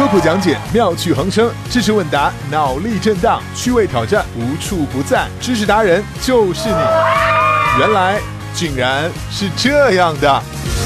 普讲解妙趣横生，知识问答脑力震荡，趣味挑战无处不在，知识达人就是你。原来竟然是这样的。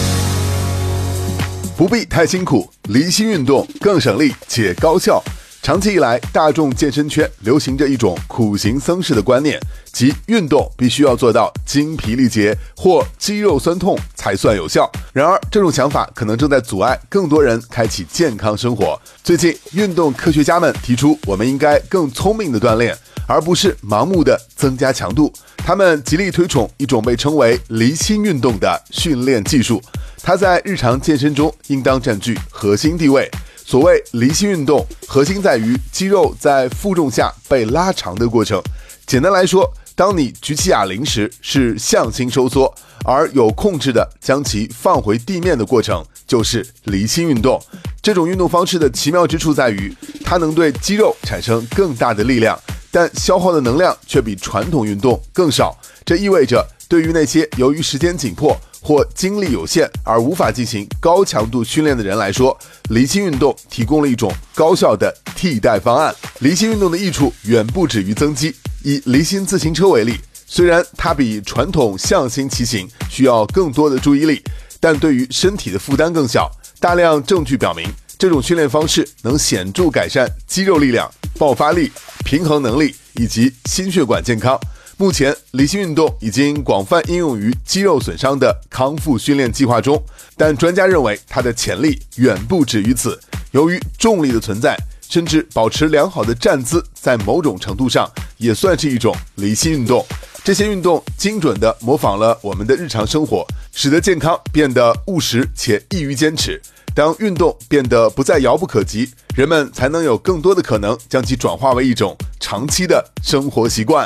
不必太辛苦，离心运动更省力且高效。长期以来，大众健身圈流行着一种苦行僧式的观念，即运动必须要做到精疲力竭或肌肉酸痛才算有效。然而，这种想法可能正在阻碍更多人开启健康生活。最近，运动科学家们提出，我们应该更聪明的锻炼，而不是盲目的增加强度。他们极力推崇一种被称为离心运动的训练技术，它在日常健身中应当占据核心地位。所谓离心运动，核心在于肌肉在负重下被拉长的过程。简单来说，当你举起哑铃时是向心收缩，而有控制的将其放回地面的过程就是离心运动。这种运动方式的奇妙之处在于，它能对肌肉产生更大的力量，但消耗的能量却比传统运动更少。这意味着，对于那些由于时间紧迫或精力有限而无法进行高强度训练的人来说，离心运动提供了一种高效的替代方案。离心运动的益处远不止于增肌。以离心自行车为例，虽然它比传统向心骑行需要更多的注意力，但对于身体的负担更小。大量证据表明，这种训练方式能显著改善肌肉力量、爆发力、平衡能力以及心血管健康。目前，离心运动已经广泛应用于肌肉损伤的康复训练计划中，但专家认为它的潜力远不止于此。由于重力的存在，甚至保持良好的站姿在某种程度上也算是一种离心运动。这些运动精准地模仿了我们的日常生活，使得健康变得务实且易于坚持。当运动变得不再遥不可及，人们才能有更多的可能将其转化为一种长期的生活习惯。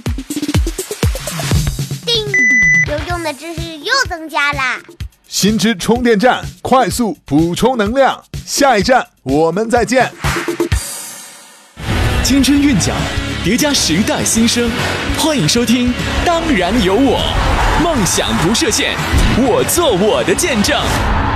有用的知识又增加啦！ 新知充电站，快速补充能量。下一站我们再见。 青春韵脚，叠加时代新生，欢迎收听《当然有我》，梦想不设限，我做我的见证。